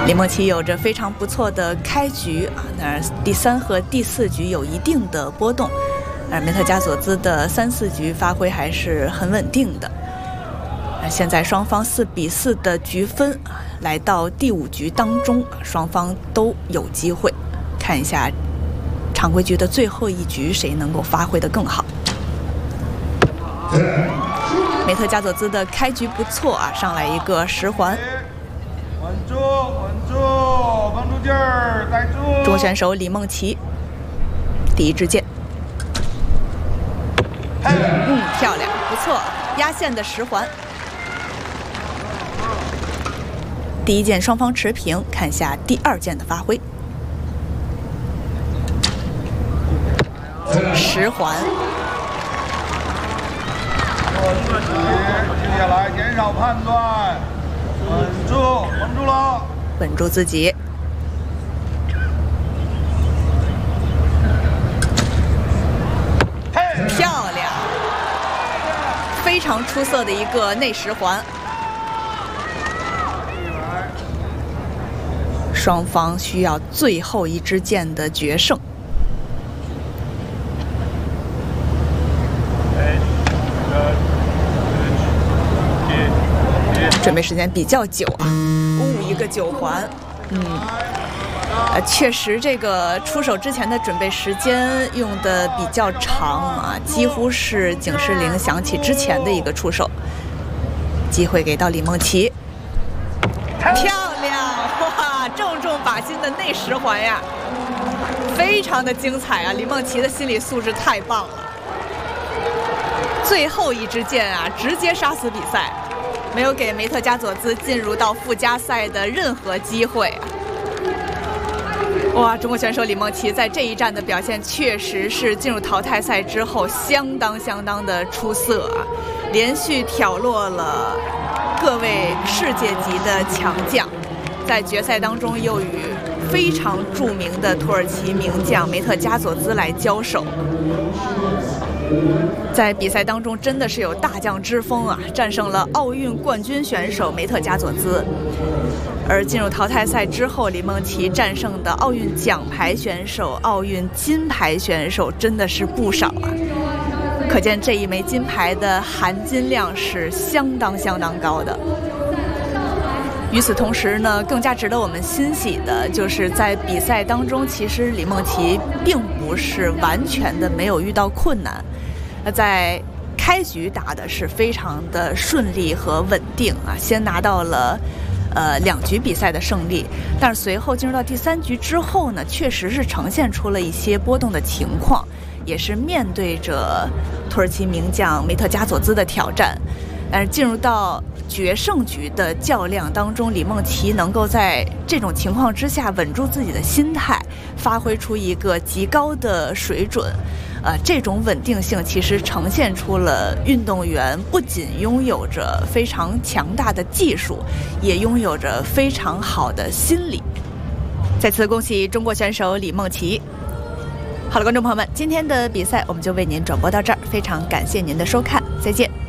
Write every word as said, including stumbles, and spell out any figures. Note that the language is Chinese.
李梦琪有着非常不错的开局啊，那第三和第四局有一定的波动，而梅特加佐兹的三四局发挥还是很稳定的。现在双方四比四的局分啊，来到第五局当中，双方都有机会。看一下常规局的最后一局，谁能够发挥得更好？梅特加佐兹的开局不错啊，上来一个十环。 稳住，稳住，绷住劲儿，带住。 中国选手李梦琪，第一支箭。嗯，漂亮，不错，压线的十环。第一箭双方持平，看一下第二箭的发挥。十环。 接下来减少判断，稳住，稳住了， 稳住自己。漂亮，非常出色的一个内十环。双方需要最后一支箭的决胜。准备时间比较久啊，呜，一个九环，嗯，呃，确实这个出手之前的准备时间用的比较长啊，几乎是警示铃响起之前的一个出手。机会给到李梦琪，漂亮，哇，正中靶心的内十环呀，非常的精彩啊！李梦琪的心理素质太棒了，最后一支箭啊，直接杀死比赛。没有给梅特加佐兹进入到附加赛的任何机会啊！哇，中国选手李梦琪在这一战的表现确实是进入淘汰赛之后相当相当的出色啊，连续挑落了各位世界级的强将，在决赛当中又与非常著名的土耳其名将梅特加佐兹来交手。在比赛当中真的是有大将之风啊，战胜了奥运冠军选手梅特加佐兹。而进入淘汰赛之后，李梦琪战胜的奥运奖牌选手、奥运金牌选手真的是不少啊，可见这一枚金牌的含金量是相当相当高的。与此同时呢，更加值得我们欣喜的就是在比赛当中，其实李梦琪并不是完全的没有遇到困难。那在开局打的是非常的顺利和稳定啊，先拿到了呃两局比赛的胜利，但是随后进入到第三局之后呢，确实是呈现出了一些波动的情况，也是面对着土耳其名将梅特加佐兹的挑战。但是进入到决胜局的较量当中，李梦琪能够在这种情况之下稳住自己的心态，发挥出一个极高的水准。呃，这种稳定性其实呈现出了运动员不仅拥有着非常强大的技术，也拥有着非常好的心理。再次恭喜中国选手李梦琪。好了，观众朋友们，今天的比赛我们就为您转播到这儿，非常感谢您的收看，再见。